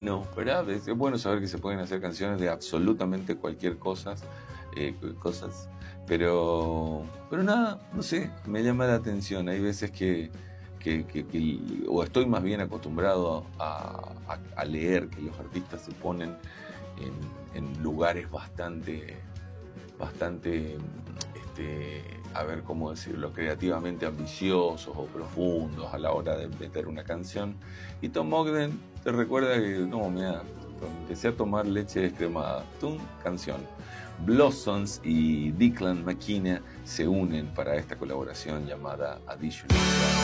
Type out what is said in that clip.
no, ¿verdad? Es bueno saber que se pueden hacer canciones de absolutamente cualquier cosas, pero nada, no sé, me llama la atención. Hay veces que o estoy más bien acostumbrado a leer que los artistas se ponen en lugares bastante, a ver cómo decirlo, creativamente ambiciosos o profundos a la hora de meter una canción. Y Tom Ogden te recuerda que, no, mira, empecé a tomar leche descremada, ¡tum! Canción. Blossoms y Declan McKenna se unen para esta colaboración llamada Additional.